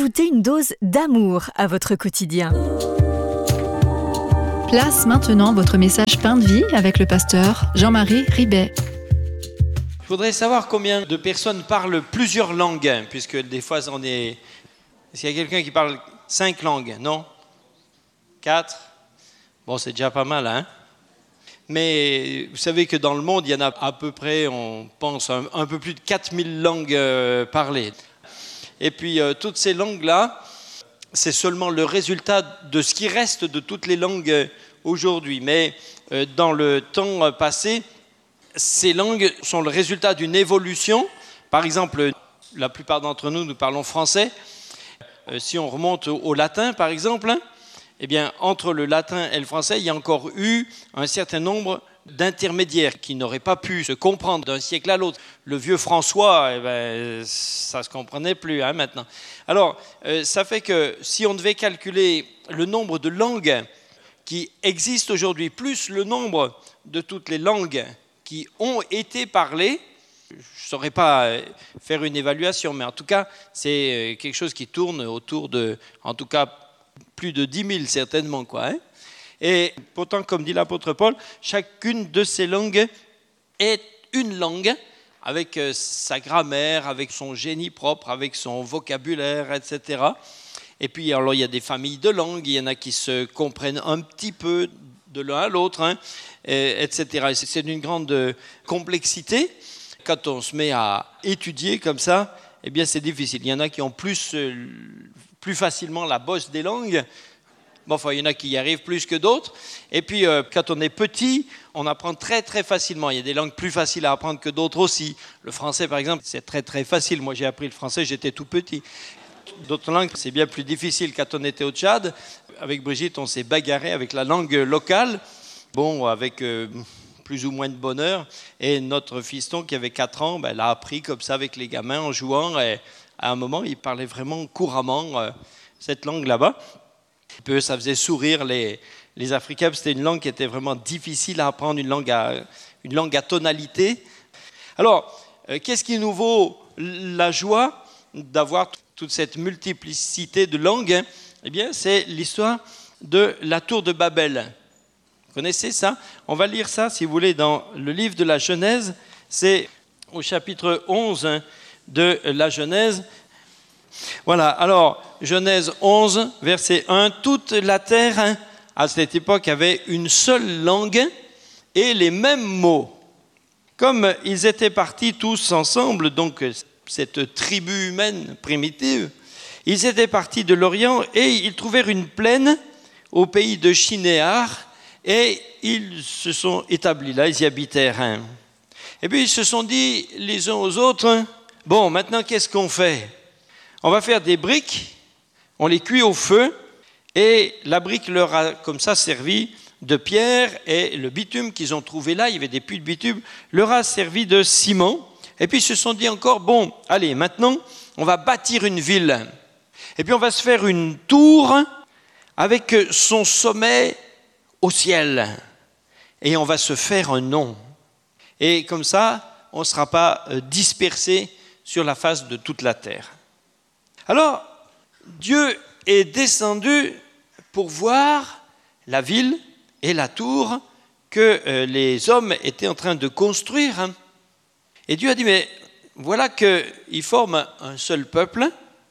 ajoutez une dose d'amour à votre quotidien. Place maintenant votre message Pain de vie avec le pasteur Jean-Marie Ribet. Je voudrais savoir combien de personnes parlent plusieurs langues, puisque des fois on est... Est-ce qu'il y a quelqu'un qui parle 5 langues? Non? 4? Bon, c'est déjà pas mal, hein? Mais vous savez que dans le monde, il y en a à peu près, on pense, un peu plus de 4000 langues parlées. Et puis, toutes ces langues-là, c'est seulement le résultat de ce qui reste de toutes les langues aujourd'hui. Mais dans le temps passé, ces langues sont le résultat d'une évolution. Par exemple, la plupart d'entre nous, nous parlons français. Si on remonte au latin, par exemple, eh bien, entre le latin et le français, il y a encore eu un certain nombre d'intermédiaires qui n'auraient pas pu se comprendre d'un siècle à l'autre. Le vieux François, eh ben, ça ne se comprenait plus maintenant. Alors, ça fait que si on devait calculer le nombre de langues qui existent aujourd'hui, plus le nombre de toutes les langues qui ont été parlées, je ne saurais pas faire une évaluation, mais en tout cas, c'est quelque chose qui tourne autour de, en tout cas, plus de 10 000 certainement, quoi, hein. Et pourtant, comme dit l'apôtre Paul, chacune de ces langues est une langue avec sa grammaire, avec son génie propre, avec son vocabulaire, etc. Et puis, alors, il y a des familles de langues, il y en a qui se comprennent un petit peu de l'un à l'autre, hein, etc. Et c'est d'une grande complexité. Quand on se met à étudier comme ça, eh bien, c'est difficile. Il y en a qui ont plus facilement la bosse des langues. Bon, enfin, il y en a qui y arrivent plus que d'autres. Et puis, quand on est petit, on apprend très, très facilement. Il y a des langues plus faciles à apprendre que d'autres aussi. Le français, par exemple, c'est très, très facile. Moi, j'ai appris le français, j'étais tout petit. D'autres langues, c'est bien plus difficile. Quand on était au Tchad, avec Brigitte, on s'est bagarré avec la langue locale. Bon, avec plus ou moins de bonheur. Et notre fiston, qui avait 4 ans, ben, l'a appris comme ça avec les gamins en jouant. Et à un moment, il parlait vraiment couramment cette langue là-bas. Ça faisait sourire les Africains. C'était une langue qui était vraiment difficile à apprendre, une langue à tonalité. Alors, qu'est-ce qui nous vaut la joie d'avoir toute cette multiplicité de langues? Eh bien, c'est l'histoire de la tour de Babel. Vous connaissez ça? On va lire ça, si vous voulez, dans le livre de la Genèse. C'est au chapitre 11 de la Genèse. Voilà, alors, Genèse 11, verset 1. Toute la terre, à cette époque, avait une seule langue et les mêmes mots. Comme ils étaient partis tous ensemble, donc cette tribu humaine primitive, ils étaient partis de l'Orient et ils trouvèrent une plaine au pays de Shinéar et ils se sont établis là, ils y habitèrent. Et puis ils se sont dit les uns aux autres, bon, maintenant qu'est-ce qu'on fait? On va faire des briques, on les cuit au feu, et la brique leur a comme ça servi de pierre, et le bitume qu'ils ont trouvé là, il y avait des puits de bitume, leur a servi de ciment. Et puis ils se sont dit encore, bon, allez, maintenant, on va bâtir une ville. Et puis on va se faire une tour avec son sommet au ciel. Et on va se faire un nom. Et comme ça, on ne sera pas dispersé sur la face de toute la terre. Alors, Dieu est descendu pour voir la ville et la tour que les hommes étaient en train de construire. Et Dieu a dit, mais voilà qu'ils forment un seul peuple,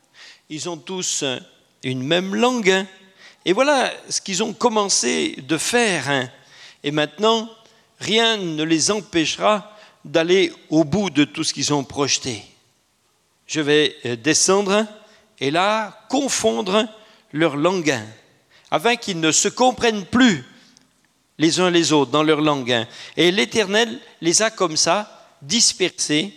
ils ont tous une même langue, et voilà ce qu'ils ont commencé de faire. Et maintenant, rien ne les empêchera d'aller au bout de tout ce qu'ils ont projeté. Je vais descendre et là, confondre leur langue, afin qu'ils ne se comprennent plus les uns les autres dans leur langue. Et l'Éternel les a comme ça dispersés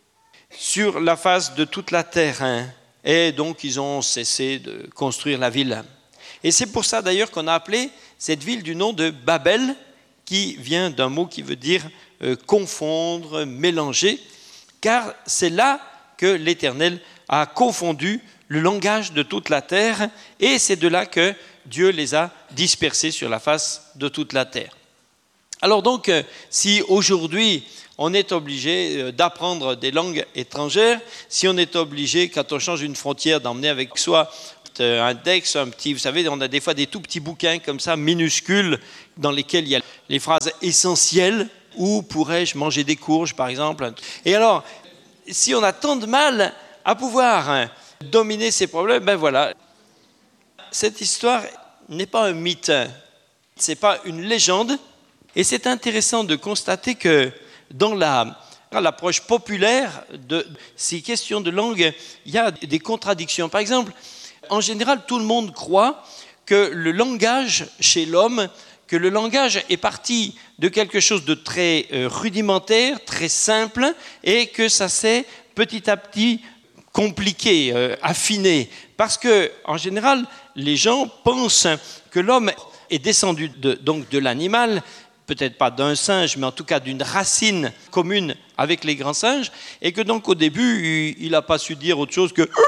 sur la face de toute la terre. Et donc, ils ont cessé de construire la ville. Et c'est pour ça d'ailleurs qu'on a appelé cette ville du nom de Babel, qui vient d'un mot qui veut dire confondre, mélanger, car c'est là que l'Éternel a confondu le langage de toute la terre, et c'est de là que Dieu les a dispersés sur la face de toute la terre. Alors donc, si aujourd'hui on est obligé d'apprendre des langues étrangères, si on est obligé, quand on change une frontière, d'emmener avec soi un index, un petit, vous savez, on a des fois des tout petits bouquins comme ça, minuscules, dans lesquels il y a les phrases essentielles. Où pourrais-je manger des courges, par exemple? Et alors, si on a tant de mal à pouvoir dominer ces problèmes, ben voilà. Cette histoire n'est pas un mythe, ce n'est pas une légende. Et c'est intéressant de constater que dans l'approche populaire de ces questions de langue, il y a des contradictions. Par exemple, en général, tout le monde croit que le langage chez l'homme, que le langage est parti de quelque chose de très rudimentaire, très simple, et que ça s'est petit à petit compliqué, affiné. Parce que, en général, les gens pensent que l'homme est descendu donc de l'animal, peut-être pas d'un singe, mais en tout cas d'une racine commune avec les grands singes, et que donc au début, il n'a pas su dire autre chose que...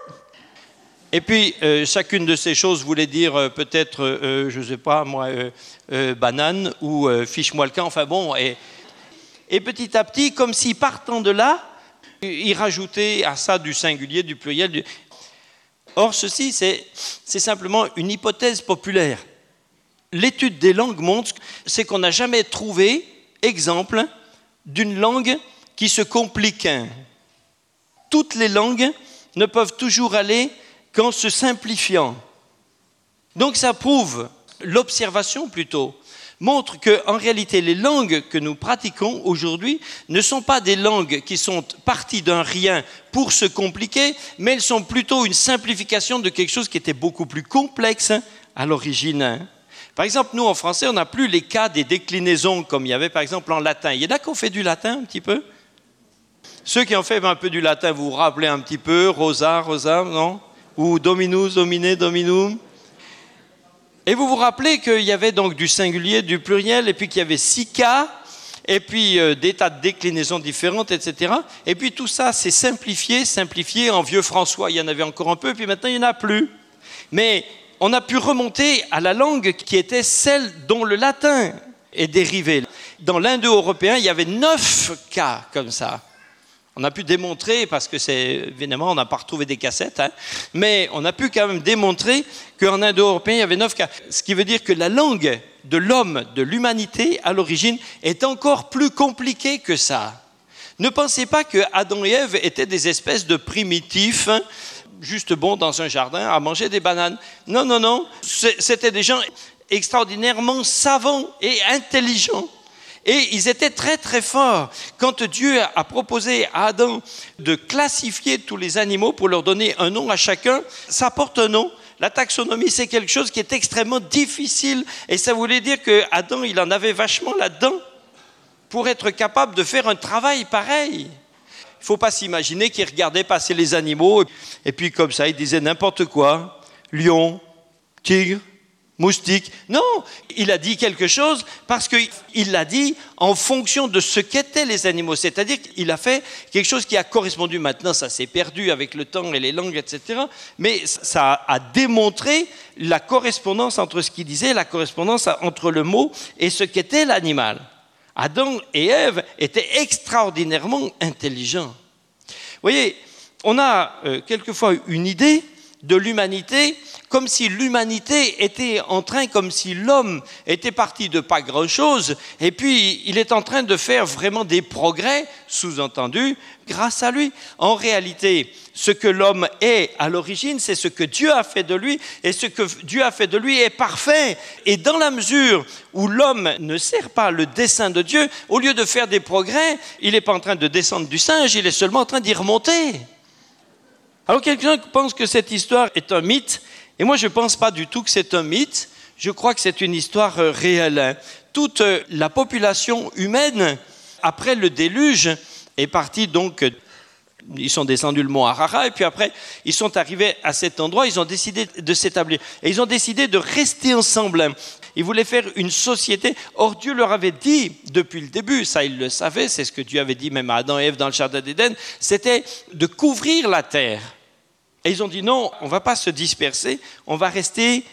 Et puis, chacune de ces choses voulait dire peut-être, je ne sais pas moi, banane ou fiche-moi le camp, enfin bon. Et petit à petit, comme si partant de là, il rajoutait à ça du singulier, du pluriel. Or, ceci, c'est simplement une hypothèse populaire. L'étude des langues montre, c'est qu'on n'a jamais trouvé exemple d'une langue qui se complique. Toutes les langues ne peuvent toujours aller qu'en se simplifiant. Donc ça prouve, l'observation plutôt, montre qu'en réalité les langues que nous pratiquons aujourd'hui ne sont pas des langues qui sont parties d'un rien pour se compliquer, mais elles sont plutôt une simplification de quelque chose qui était beaucoup plus complexe à l'origine. Par exemple, nous en français, on n'a plus les cas des déclinaisons comme il y avait par exemple en latin. Il y en a qui ont fait du latin un petit peu? Ceux qui ont fait un peu du latin, vous vous rappelez un petit peu, rosa, non? Ou dominus, domine, dominum. Et vous vous rappelez qu'il y avait donc du singulier, du pluriel, et puis qu'il y avait 6 cas, et puis des tas de déclinaisons différentes, etc. Et puis tout ça s'est simplifié en vieux François, il y en avait encore un peu, et puis maintenant il n'y en a plus. Mais on a pu remonter à la langue qui était celle dont le latin est dérivé. Dans l'indo-européen, il y avait 9 cas comme ça. On a pu démontrer, parce que évidemment, on n'a pas retrouvé des cassettes, mais on a pu quand même démontrer qu'en indo-européen, il y avait 9 cas. Ce qui veut dire que la langue de l'homme, de l'humanité, à l'origine, est encore plus compliquée que ça. Ne pensez pas que Adam et Ève étaient des espèces de primitifs, juste bons dans un jardin à manger des bananes. Non. C'était des gens extraordinairement savants et intelligents. Et ils étaient très très forts. Quand Dieu a proposé à Adam de classifier tous les animaux pour leur donner un nom à chacun, ça porte un nom. La taxonomie, c'est quelque chose qui est extrêmement difficile. Et ça voulait dire qu'Adam, il en avait vachement là-dedans pour être capable de faire un travail pareil. Il ne faut pas s'imaginer qu'il regardait passer les animaux et puis comme ça, il disait n'importe quoi. Lion, tigre, moustique. Non, il a dit quelque chose parce qu'il l'a dit en fonction de ce qu'étaient les animaux. C'est-à-dire qu'il a fait quelque chose qui a correspondu. Maintenant, ça s'est perdu avec le temps et les langues, etc. Mais ça a démontré la correspondance entre ce qu'il disait, la correspondance entre le mot et ce qu'était l'animal. Adam et Ève étaient extraordinairement intelligents. Vous voyez, on a quelquefois une idée de l'humanité, comme si l'humanité était en train, comme si l'homme était parti de pas grand-chose, et puis il est en train de faire vraiment des progrès, sous-entendu, grâce à lui. En réalité, ce que l'homme est à l'origine, c'est ce que Dieu a fait de lui, et ce que Dieu a fait de lui est parfait. Et dans la mesure où l'homme ne sert pas le dessein de Dieu, au lieu de faire des progrès, il n'est pas en train de descendre du singe, il est seulement en train d'y remonter. Alors quelqu'un pense que cette histoire est un mythe, et moi je ne pense pas du tout que c'est un mythe, je crois que c'est une histoire réelle. Toute la population humaine, après le déluge, est partie donc, ils sont descendus le mont Ararat, et puis après ils sont arrivés à cet endroit, ils ont décidé de s'établir, et ils ont décidé de rester ensemble. Ils voulaient faire une société. Or, Dieu leur avait dit, depuis le début, ça ils le savaient, c'est ce que Dieu avait dit même à Adam et Ève dans le jardin d'Éden, c'était de couvrir la terre. Et ils ont dit non, on ne va pas se disperser, on va rester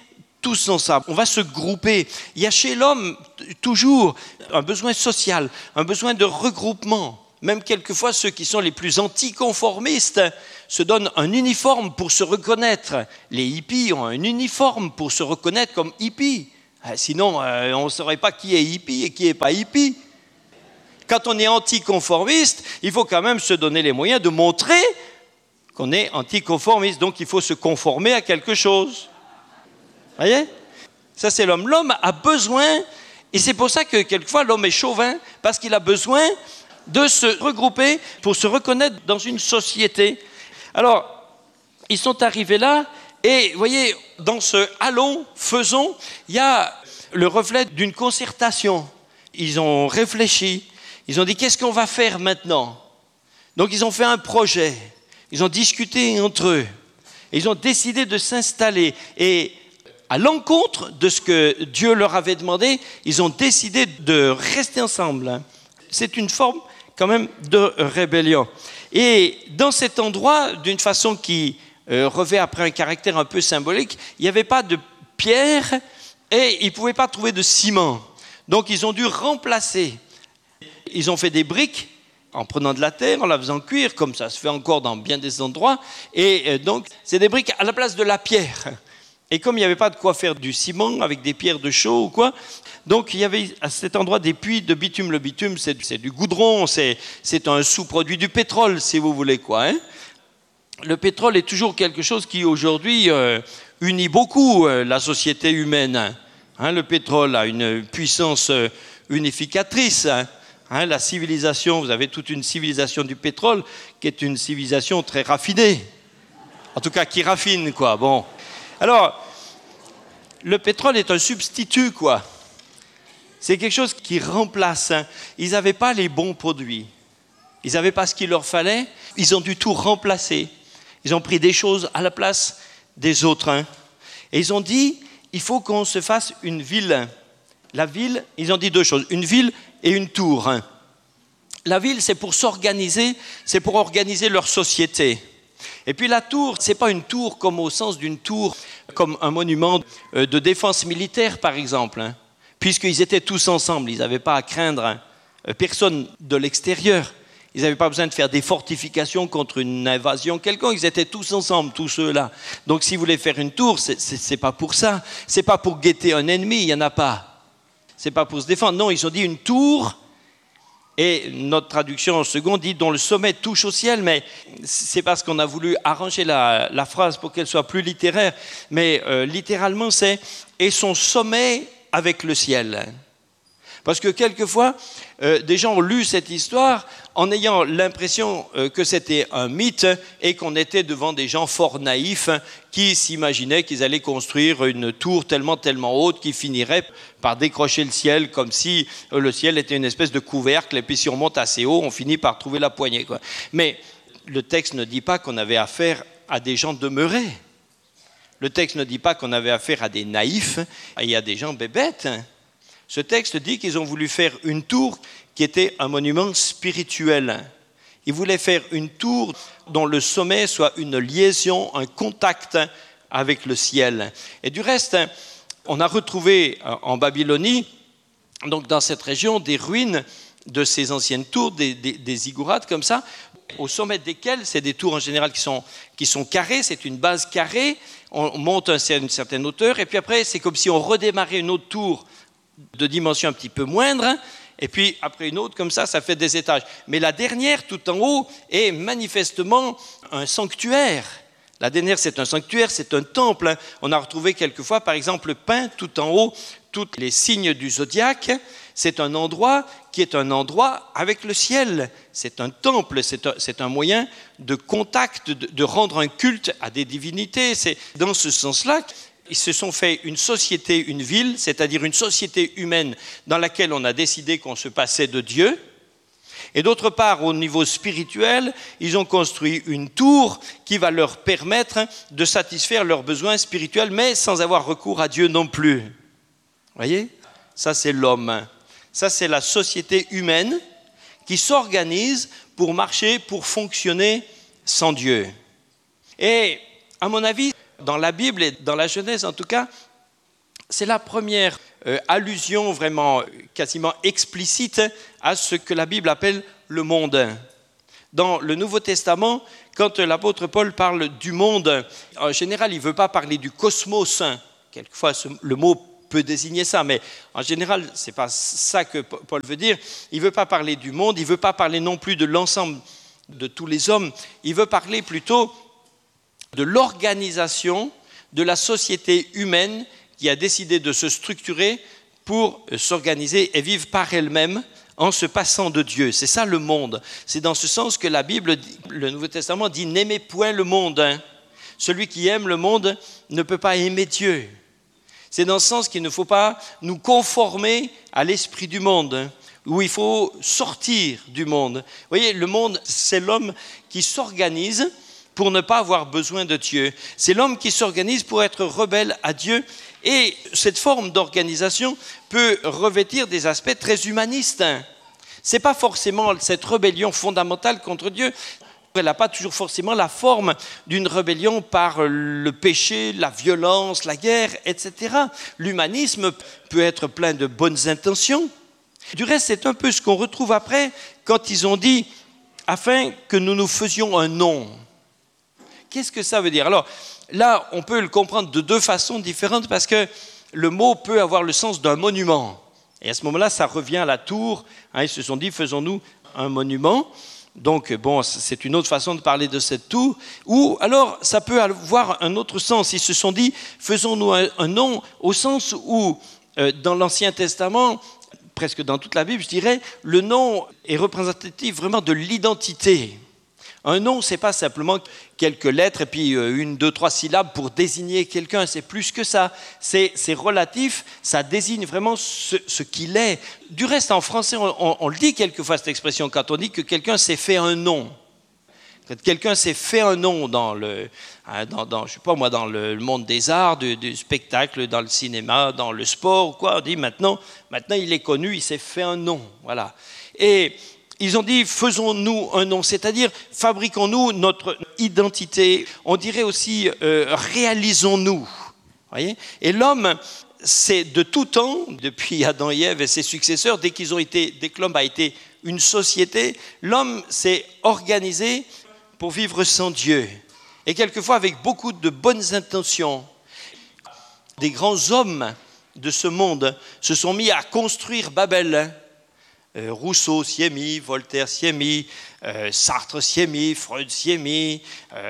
tous ensemble, on va se grouper. Il y a chez l'homme toujours un besoin social, un besoin de regroupement. Même quelquefois, ceux qui sont les plus anticonformistes se donnent un uniforme pour se reconnaître. Les hippies ont un uniforme pour se reconnaître comme hippies. Sinon, on ne saurait pas qui est hippie et qui n'est pas hippie. Quand on est anticonformiste, il faut quand même se donner les moyens de montrer qu'on est anticonformiste. Donc, il faut se conformer à quelque chose. Vous voyez ? Ça, c'est l'homme. L'homme a besoin, et c'est pour ça que quelquefois l'homme est chauvin, parce qu'il a besoin de se regrouper pour se reconnaître dans une société. Alors, ils sont arrivés là, et vous voyez, dans ce « allons, faisons », il y a le reflet d'une concertation. Ils ont réfléchi, ils ont dit « qu'est-ce qu'on va faire maintenant ?» Donc, ils ont fait un projet, ils ont discuté entre eux, et ils ont décidé de s'installer. Et à l'encontre de ce que Dieu leur avait demandé, ils ont décidé de rester ensemble. C'est une forme quand même de rébellion. Et dans cet endroit, d'une façon qui revêt après un caractère un peu symbolique, il n'y avait pas de pierre et ils ne pouvaient pas trouver de ciment. Donc ils ont dû remplacer. Ils ont fait des briques en prenant de la terre, en la faisant cuire, comme ça se fait encore dans bien des endroits. Et donc c'est des briques à la place de la pierre. Et comme il n'y avait pas de quoi faire du ciment avec des pierres de chaux ou quoi, donc il y avait à cet endroit des puits de bitume. Le bitume, c'est du goudron, c'est un sous-produit du pétrole, si vous voulez quoi. Hein. Le pétrole est toujours quelque chose qui aujourd'hui unit beaucoup la société humaine. Hein, le pétrole a une puissance unificatrice. Hein, la civilisation, vous avez toute une civilisation du pétrole qui est une civilisation très raffinée. En tout cas, qui raffine, quoi. Bon. Alors, le pétrole est un substitut, quoi. C'est quelque chose qui remplace. Hein. Ils n'avaient pas les bons produits. Ils n'avaient pas ce qu'il leur fallait. Ils ont dû tout remplacer. Ils ont pris des choses à la place des autres. Hein. Et ils ont dit, il faut qu'on se fasse une ville. La ville, ils ont dit deux choses, une ville et une tour. Hein. La ville, c'est pour s'organiser, c'est pour organiser leur société. Et puis la tour, ce n'est pas une tour comme au sens d'une tour, comme un monument de défense militaire, par exemple. Hein. Puisqu'ils étaient tous ensemble, ils n'avaient pas à craindre personne de l'extérieur. Ils n'avaient pas besoin de faire des fortifications contre une invasion quelconque. Ils étaient tous ensemble, tous ceux-là. Donc, si vous voulez faire une tour, c'est pas pour ça. C'est pas pour guetter un ennemi, il n'y en a pas. C'est pas pour se défendre. Non, ils ont dit une tour. Et notre traduction en second dit dont le sommet touche au ciel. Mais c'est parce qu'on a voulu arranger la phrase pour qu'elle soit plus littéraire. Mais littéralement, c'est et son sommet avec le ciel. Parce que quelquefois, des gens ont lu cette histoire en ayant l'impression que c'était un mythe et qu'on était devant des gens fort naïfs qui s'imaginaient qu'ils allaient construire une tour tellement haute qu'ils finiraient par décrocher le ciel comme si le ciel était une espèce de couvercle et puis si on monte assez haut, on finit par trouver la poignée, quoi. Mais le texte ne dit pas qu'on avait affaire à des gens demeurés. Le texte ne dit pas qu'on avait affaire à des naïfs et à des gens bébêtes. Ce texte dit qu'ils ont voulu faire une tour qui était un monument spirituel. Ils voulaient faire une tour dont le sommet soit une liaison, un contact avec le ciel. Et du reste, on a retrouvé en Babylonie, donc dans cette région, des ruines de ces anciennes tours, des ziggourats comme ça, au sommet desquelles, c'est des tours en général qui sont carrées, c'est une base carrée, on monte à une certaine hauteur, et puis après, c'est comme si on redémarrait une autre tour de dimension un petit peu moindre, et puis après une autre, comme ça fait des étages. Mais la dernière, tout en haut, est manifestement un sanctuaire. La dernière, c'est un sanctuaire, c'est un temple. On a retrouvé quelquefois, par exemple, peint tout en haut, tous les signes du zodiaque. C'est un endroit qui est un endroit avec le ciel. C'est un temple, c'est un moyen de contact, de rendre un culte à des divinités. C'est dans ce sens-là. Ils se sont fait une société, une ville, c'est-à-dire une société humaine dans laquelle on a décidé qu'on se passait de Dieu. Et d'autre part, au niveau spirituel, ils ont construit une tour qui va leur permettre de satisfaire leurs besoins spirituels, mais sans avoir recours à Dieu non plus. Vous voyez ? Ça, c'est l'homme. Ça, c'est la société humaine qui s'organise pour marcher, pour fonctionner sans Dieu. Et, à mon avis, dans la Bible et dans la Genèse en tout cas, c'est la première allusion vraiment quasiment explicite à ce que la Bible appelle le monde. Dans le Nouveau Testament, quand l'apôtre Paul parle du monde, en général, il ne veut pas parler du cosmos. Quelquefois, le mot peut désigner ça, mais en général, ce n'est pas ça que Paul veut dire. Il ne veut pas parler du monde, il ne veut pas parler non plus de l'ensemble de tous les hommes. Il veut parler plutôt de l'organisation de la société humaine qui a décidé de se structurer pour s'organiser et vivre par elle-même en se passant de Dieu. C'est ça le monde. C'est dans ce sens que la Bible, le Nouveau Testament dit « N'aimez point le monde ». Celui qui aime le monde ne peut pas aimer Dieu. C'est dans ce sens qu'il ne faut pas nous conformer à l'esprit du monde, où il faut sortir du monde. Vous voyez, le monde, c'est l'homme qui s'organise pour ne pas avoir besoin de Dieu. C'est l'homme qui s'organise pour être rebelle à Dieu. Et cette forme d'organisation peut revêtir des aspects très humanistes. Ce n'est pas forcément cette rébellion fondamentale contre Dieu. Elle n'a pas toujours forcément la forme d'une rébellion par le péché, la violence, la guerre, etc. L'humanisme peut être plein de bonnes intentions. Du reste, c'est un peu ce qu'on retrouve après quand ils ont dit « afin que nous nous faisions un nom ». Qu'est-ce que ça veut dire? Alors là, on peut le comprendre de deux façons différentes parce que le mot peut avoir le sens d'un monument. Et à ce moment-là, ça revient à la tour. Ils se sont dit « faisons-nous un monument ». Donc, bon, c'est une autre façon de parler de cette tour. Ou alors, ça peut avoir un autre sens. Ils se sont dit, faisons-nous un nom, au sens où, dans l'Ancien Testament, presque dans toute la Bible, je dirais, le nom est représentatif vraiment de l'identité. Un nom, ce n'est pas simplement quelques lettres et puis une, deux, trois syllabes pour désigner quelqu'un. C'est plus que ça. C'est relatif. Ça désigne vraiment ce qu'il est. Du reste, en français, on le dit quelquefois, cette expression, quand on dit que quelqu'un s'est fait un nom. Quand quelqu'un s'est fait un nom dans le monde des arts, du spectacle, dans le cinéma, dans le sport, quoi, on dit maintenant il est connu, il s'est fait un nom. Voilà. Et ils ont dit, faisons-nous un nom, c'est-à-dire fabriquons-nous notre identité. On dirait aussi, réalisons-nous. Voyez ? Et l'homme, c'est de tout temps, depuis Adam et Ève et ses successeurs, dès que l'homme a été une société, l'homme s'est organisé pour vivre sans Dieu. Et quelquefois avec beaucoup de bonnes intentions. Des grands hommes de ce monde se sont mis à construire Babel. Rousseau s'y est mis, Voltaire s'y est mis, Sartre s'y est mis, Freud s'y est mis,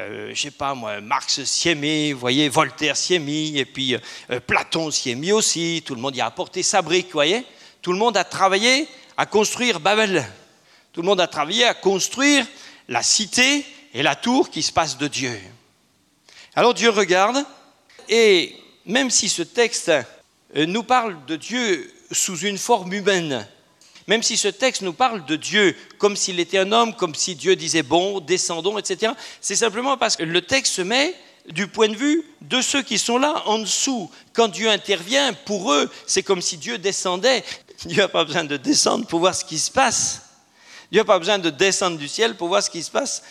Marx s'y est mis, vous voyez, Voltaire s'y est mis, et puis Platon s'y est mis aussi, tout le monde y a apporté sa brique, vous voyez. Tout le monde a travaillé à construire Babel. Tout le monde a travaillé à construire la cité et la tour qui se passe de Dieu. Alors Dieu regarde, et même si ce texte nous parle de Dieu sous une forme humaine, même si ce texte nous parle de Dieu comme s'il était un homme, comme si Dieu disait « bon, descendons », etc., c'est simplement parce que le texte se met du point de vue de ceux qui sont là en dessous. Quand Dieu intervient, pour eux, c'est comme si Dieu descendait. Dieu n'a pas besoin de descendre pour voir ce qui se passe. Dieu n'a pas besoin de descendre du ciel pour voir ce qui se passe.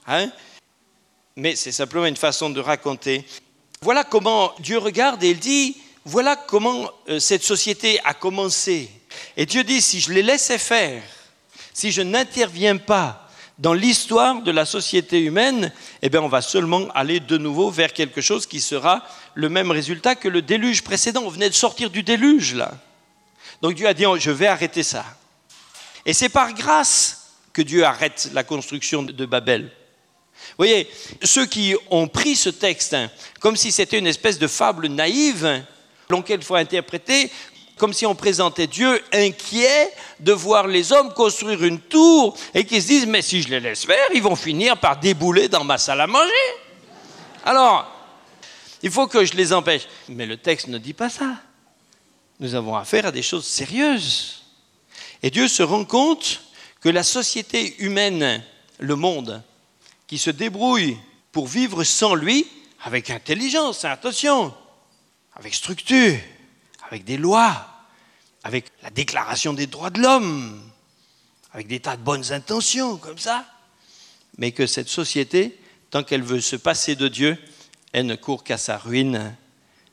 Mais c'est simplement une façon de raconter. Voilà comment Dieu regarde et il dit, voilà comment cette société a commencé. Et Dieu dit, si je les laissais faire, si je n'interviens pas dans l'histoire de la société humaine, eh bien on va seulement aller de nouveau vers quelque chose qui sera le même résultat que le déluge précédent. On venait de sortir du déluge, là. Donc Dieu a dit, je vais arrêter ça. Et c'est par grâce que Dieu arrête la construction de Babel. Vous voyez, ceux qui ont pris ce texte comme si c'était une espèce de fable naïve, l'ont quelquefois interprété comme si on présentait Dieu inquiet de voir les hommes construire une tour et qu'ils se disent « mais si je les laisse faire, ils vont finir par débouler dans ma salle à manger. Alors, il faut que je les empêche. » Mais le texte ne dit pas ça. Nous avons affaire à des choses sérieuses. Et Dieu se rend compte que la société humaine, le monde, qui se débrouille pour vivre sans lui, avec intelligence, attention, avec structure, avec des lois, avec la déclaration des droits de l'homme, avec des tas de bonnes intentions comme ça, mais que cette société, tant qu'elle veut se passer de Dieu, elle ne court qu'à sa ruine,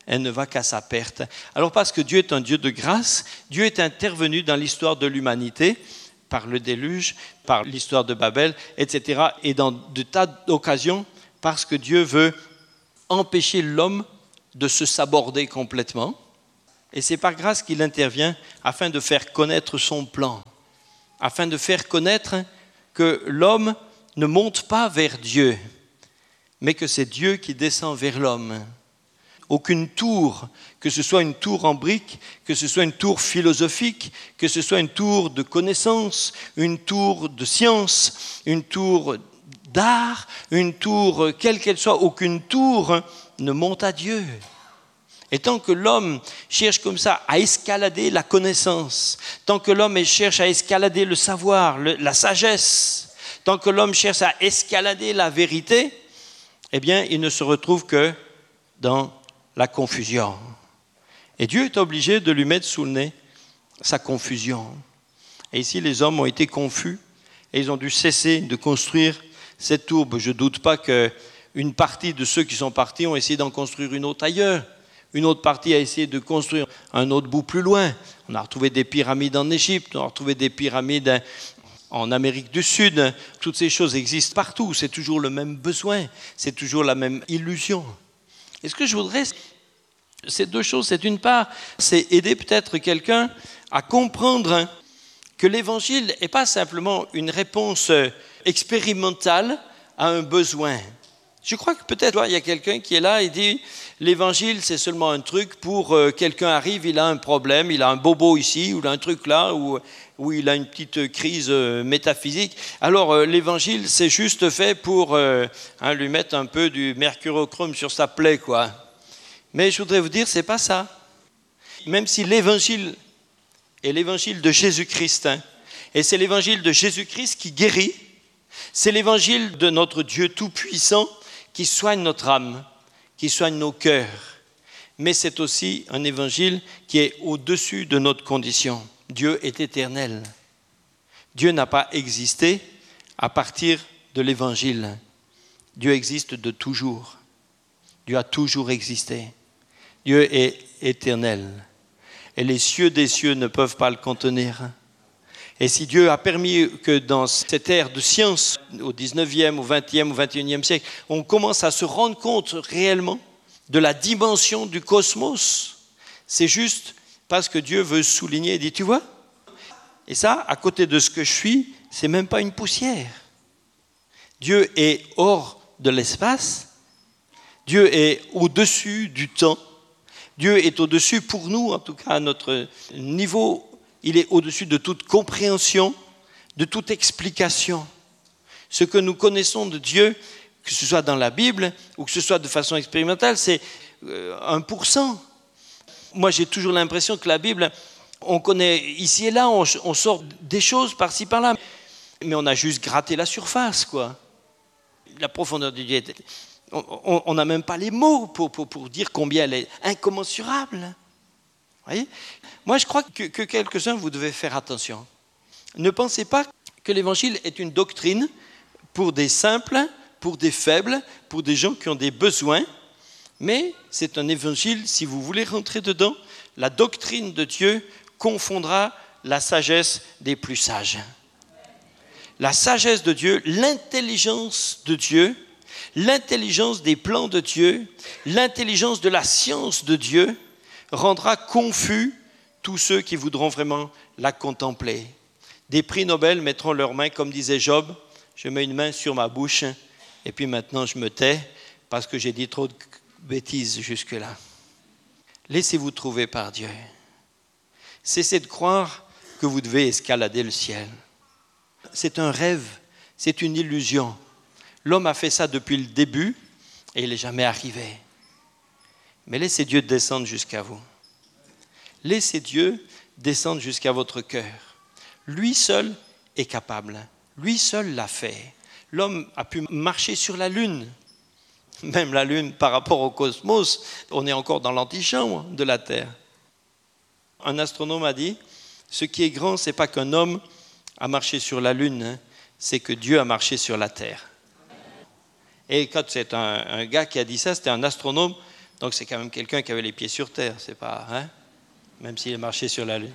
elle ne va qu'à sa perte. Alors parce que Dieu est un Dieu de grâce, Dieu est intervenu dans l'histoire de l'humanité, par le déluge, par l'histoire de Babel, etc. Et dans de tas d'occasions, parce que Dieu veut empêcher l'homme de se saborder complètement. Et c'est par grâce qu'il intervient afin de faire connaître son plan, afin de faire connaître que l'homme ne monte pas vers Dieu, mais que c'est Dieu qui descend vers l'homme. Aucune tour, que ce soit une tour en briques, que ce soit une tour philosophique, que ce soit une tour de connaissance, une tour de science, une tour d'art, une tour, quelle qu'elle soit, aucune tour ne monte à Dieu. Et tant que l'homme cherche comme ça à escalader la connaissance, tant que l'homme cherche à escalader le savoir, la sagesse, tant que l'homme cherche à escalader la vérité, eh bien, il ne se retrouve que dans la confusion. Et Dieu est obligé de lui mettre sous le nez sa confusion. Et ici, les hommes ont été confus et ils ont dû cesser de construire cette tour. Je ne doute pas qu'une partie de ceux qui sont partis ont essayé d'en construire une autre ailleurs. Une autre partie a essayé de construire un autre bout plus loin. On a retrouvé des pyramides en Égypte, on a retrouvé des pyramides en Amérique du Sud. Toutes ces choses existent partout. C'est toujours le même besoin, c'est toujours la même illusion. Et ce que je voudrais, c'est deux choses. C'est d'une part, c'est aider peut-être quelqu'un à comprendre que l'Évangile n'est pas simplement une réponse expérimentale à un besoin. Je crois que peut-être il y a quelqu'un qui est là et dit l'Évangile c'est seulement un truc pour quelqu'un arrive, il a un problème, il a un bobo ici ou il a un truc là où il a une petite crise métaphysique. Alors l'Évangile c'est juste fait pour lui mettre un peu du mercurochrome sur sa plaie quoi. Mais je voudrais vous dire c'est pas ça. Même si l'Évangile est l'Évangile de Jésus-Christ et c'est l'Évangile de Jésus-Christ qui guérit, c'est l'Évangile de notre Dieu tout-puissant qui soigne notre âme, qui soigne nos cœurs. Mais c'est aussi un évangile qui est au-dessus de notre condition. Dieu est éternel. Dieu n'a pas existé à partir de l'évangile. Dieu existe de toujours. Dieu a toujours existé. Dieu est éternel. Et les cieux des cieux ne peuvent pas le contenir. Et si Dieu a permis que dans cette ère de science, au 19e, au 20e, au 21e siècle, on commence à se rendre compte réellement de la dimension du cosmos, c'est juste parce que Dieu veut souligner et dit, tu vois, et ça, à côté de ce que je suis, c'est même pas une poussière. Dieu est hors de l'espace, Dieu est au-dessus du temps, Dieu est au-dessus pour nous, en tout cas à notre niveau. Il est au-dessus de toute compréhension, de toute explication. Ce que nous connaissons de Dieu, que ce soit dans la Bible ou que ce soit de façon expérimentale, c'est 1%. Moi, j'ai toujours l'impression que la Bible, on connaît ici et là, on sort des choses par-ci, par-là, mais on a juste gratté la surface, quoi. La profondeur de Dieu, on n'a même pas les mots pour dire combien elle est incommensurable. Voyez ? Moi, je crois que quelques-uns, vous devez faire attention. Ne pensez pas que l'Évangile est une doctrine pour des simples, pour des faibles, pour des gens qui ont des besoins, mais c'est un Évangile, si vous voulez rentrer dedans, la doctrine de Dieu confondra la sagesse des plus sages. La sagesse de Dieu, l'intelligence de Dieu, l'intelligence des plans de Dieu, l'intelligence de la science de Dieu, rendra confus tous ceux qui voudront vraiment la contempler. Des prix Nobel mettront leurs mains, comme disait Job, je mets une main sur ma bouche et puis maintenant je me tais parce que j'ai dit trop de bêtises jusque-là. Laissez-vous trouver par Dieu. Cessez de croire que vous devez escalader le ciel. C'est un rêve, c'est une illusion. L'homme a fait ça depuis le début et il n'est jamais arrivé. Mais laissez Dieu descendre jusqu'à vous. Laissez Dieu descendre jusqu'à votre cœur. Lui seul est capable. Lui seul l'a fait. L'homme a pu marcher sur la Lune. Même la Lune, par rapport au cosmos, on est encore dans l'antichambre de la Terre. Un astronome a dit, ce qui est grand, ce n'est pas qu'un homme a marché sur la Lune, c'est que Dieu a marché sur la Terre. Et quand c'est un gars qui a dit ça, c'était un astronome Donc c'est quand même quelqu'un qui avait les pieds sur terre, c'est pas, hein? Même s'il a marché sur la lune.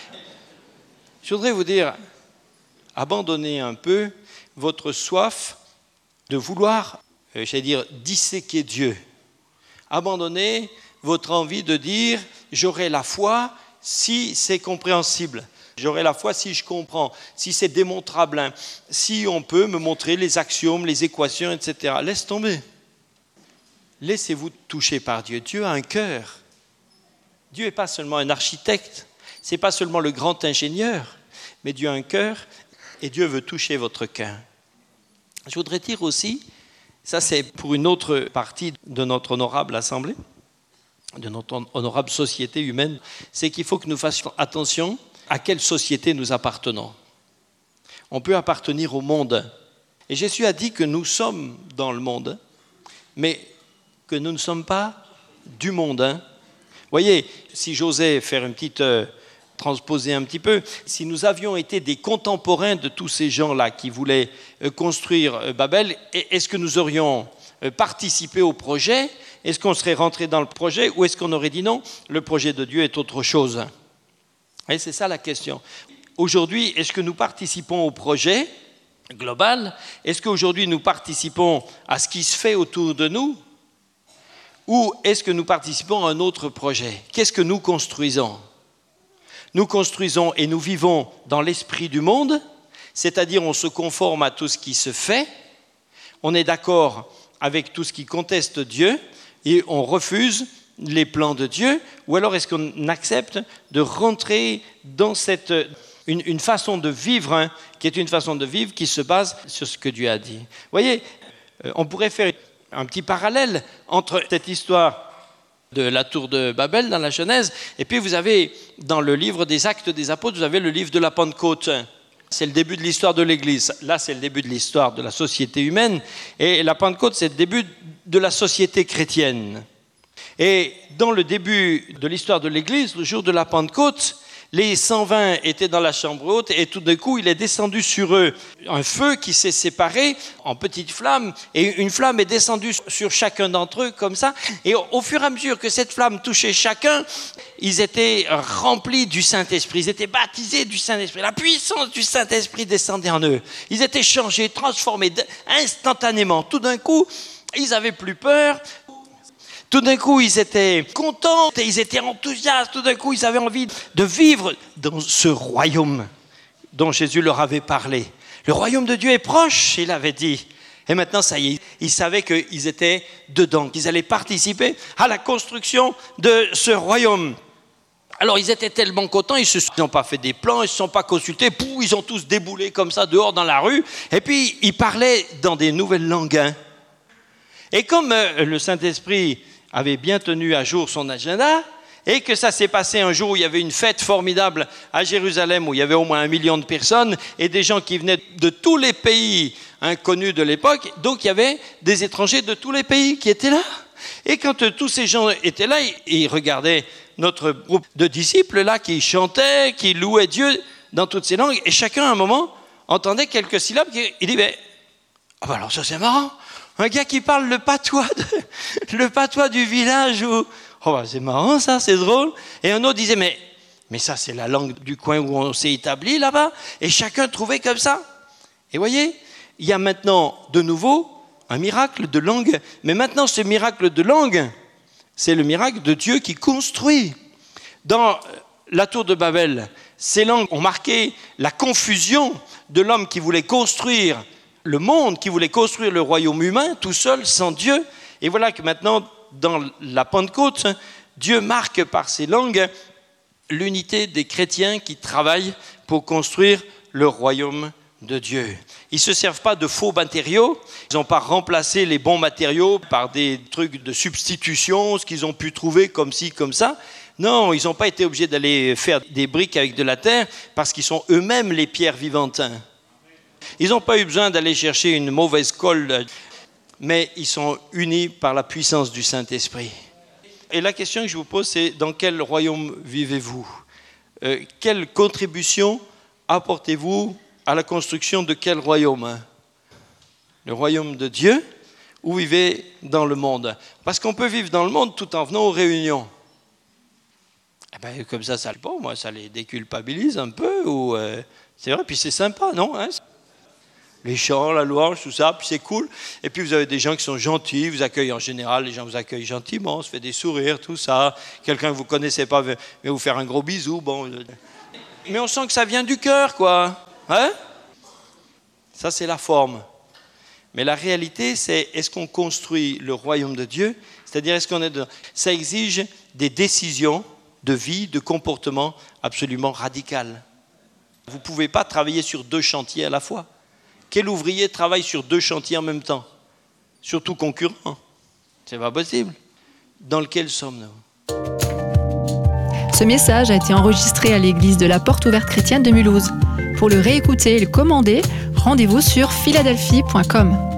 Je voudrais vous dire, abandonnez un peu votre soif de vouloir, disséquer Dieu. Abandonnez votre envie de dire, j'aurai la foi si c'est compréhensible. J'aurai la foi si je comprends, si c'est démontrable, hein, si on peut me montrer les axiomes, les équations, etc. Laisse tomber. Laissez-vous toucher par Dieu. Dieu a un cœur. Dieu n'est pas seulement un architecte, ce n'est pas seulement le grand ingénieur, mais Dieu a un cœur et Dieu veut toucher votre cœur. Je voudrais dire aussi, ça c'est pour une autre partie de notre honorable assemblée, de notre honorable société humaine, c'est qu'il faut que nous fassions attention à quelle société nous appartenons. On peut appartenir au monde. Et Jésus a dit que nous sommes dans le monde, mais que nous ne sommes pas du monde. Hein. Vous voyez, si j'osais faire une petite transposer un petit peu, si nous avions été des contemporains de tous ces gens-là qui voulaient construire Babel, est-ce que nous aurions participé au projet? Est-ce qu'on serait rentré dans le projet ou est-ce qu'on aurait dit non, le projet de Dieu est autre chose? Et c'est ça la question. Aujourd'hui, est-ce que nous participons au projet global? Est-ce qu'aujourd'hui nous participons à ce qui se fait autour de nous? Ou est-ce que nous participons à un autre projet? Qu'est-ce que nous construisons? Nous construisons et nous vivons dans l'esprit du monde, c'est-à-dire on se conforme à tout ce qui se fait, on est d'accord avec tout ce qui conteste Dieu et on refuse les plans de Dieu, ou alors est-ce qu'on accepte de rentrer dans une façon de vivre, hein, qui est une façon de vivre qui se base sur ce que Dieu a dit. Vous voyez, on pourrait faire un petit parallèle entre cette histoire de la tour de Babel dans la Genèse, et puis vous avez dans le livre des Actes des Apôtres, vous avez le livre de la Pentecôte. C'est le début de l'histoire de l'Église. Là, c'est le début de l'histoire de la société humaine, et la Pentecôte, c'est le début de la société chrétienne. Et dans le début de l'histoire de l'Église, le jour de la Pentecôte, les 120 étaient dans la chambre haute et tout d'un coup, il est descendu sur eux un feu qui s'est séparé en petites flammes et une flamme est descendue sur chacun d'entre eux comme ça. Et au fur et à mesure que cette flamme touchait chacun, ils étaient remplis du Saint-Esprit, ils étaient baptisés du Saint-Esprit. La puissance du Saint-Esprit descendait en eux. Ils étaient changés, transformés instantanément. Tout d'un coup, ils n'avaient plus peur. Tout d'un coup, ils étaient contents, ils étaient enthousiastes, tout d'un coup, ils avaient envie de vivre dans ce royaume dont Jésus leur avait parlé. Le royaume de Dieu est proche, il avait dit. Et maintenant, ça y est, ils savaient qu'ils étaient dedans, qu'ils allaient participer à la construction de ce royaume. Alors, ils étaient tellement contents, ils ne se sont pas fait des plans, ils ne se sont pas consultés, ils ont tous déboulé comme ça dehors dans la rue, et puis ils parlaient dans des nouvelles langues. Hein. Et comme le Saint-Esprit avait bien tenu à jour son agenda, et que ça s'est passé un jour où il y avait une fête formidable à Jérusalem, où il y avait au moins 1 million de personnes, et des gens qui venaient de tous les pays inconnus de l'époque, donc il y avait des étrangers de tous les pays qui étaient là. Et quand tous ces gens étaient là, ils regardaient notre groupe de disciples là, qui chantaient, qui louaient Dieu dans toutes ces langues, et chacun à un moment entendait quelques syllabes, il dit, alors ça c'est marrant, un gars qui parle le patois du village où... c'est marrant ça, c'est drôle. Et un autre disait, mais ça c'est la langue du coin où on s'est établi là-bas. Et chacun trouvait comme ça. Et voyez, il y a maintenant de nouveau un miracle de langue. Mais maintenant ce miracle de langue, c'est le miracle de Dieu qui construit. Dans la tour de Babel, ces langues ont marqué la confusion de l'homme qui voulait construire le monde, qui voulait construire le royaume humain tout seul, sans Dieu. Et voilà que maintenant, dans la Pentecôte, Dieu marque par ces langues l'unité des chrétiens qui travaillent pour construire le royaume de Dieu. Ils ne se servent pas de faux matériaux, ils n'ont pas remplacé les bons matériaux par des trucs de substitution, ce qu'ils ont pu trouver comme ci, comme ça. Non, ils n'ont pas été obligés d'aller faire des briques avec de la terre parce qu'ils sont eux-mêmes les pierres vivantes. Ils n'ont pas eu besoin d'aller chercher une mauvaise colle, mais ils sont unis par la puissance du Saint-Esprit. Et la question que je vous pose, c'est dans quel royaume vivez-vous? Quelle contribution apportez-vous à la construction de quel royaume? Le royaume de Dieu ou vivez dans le monde. Parce qu'on peut vivre dans le monde tout en venant aux réunions. Eh ben, comme ça bon, moi, ça les déculpabilise un peu. C'est vrai, puis c'est sympa, non, hein? Les chants, la louange, tout ça, puis c'est cool. Et puis vous avez des gens qui sont gentils, vous accueillent en général, les gens vous accueillent gentiment, on se fait des sourires, tout ça. Quelqu'un que vous ne connaissez pas va vous faire un gros bisou. Bon. Mais on sent que ça vient du cœur, quoi. Hein? Ça, c'est la forme. Mais la réalité, c'est est-ce qu'on construit le royaume de Dieu? C'est-à-dire, est-ce qu'on est dedans? Ça exige des décisions de vie, de comportement absolument radicales. Vous ne pouvez pas travailler sur 2 chantiers à la fois. Quel ouvrier travaille sur 2 chantiers en même temps? Surtout concurrents. C'est pas possible. Dans lequel sommes-nous? Ce message a été enregistré à l'église de la Porte Ouverte Chrétienne de Mulhouse. Pour le réécouter et le commander, rendez-vous sur philadelphie.com.